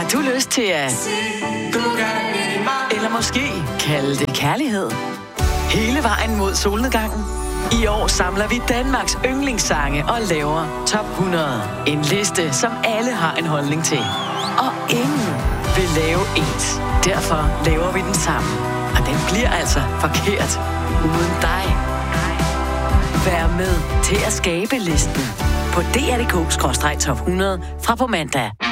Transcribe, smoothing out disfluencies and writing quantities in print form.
du lyst til at... Eller måske kalde det kærlighed? Hele vejen mod solnedgangen. I år samler vi Danmarks yndlingssange og laver top 100. En liste, som alle har en holdning til. Og ingen vil lave ens. Derfor laver vi den sammen. Og den bliver altså forkert uden dig. Vær med til at skabe listen på dr.dk/top 100 fra på mandag.